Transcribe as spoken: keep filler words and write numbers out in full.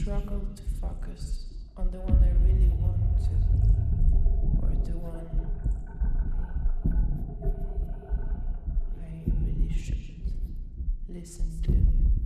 struggle to focus on the one I really want to, or the one I really should listen to.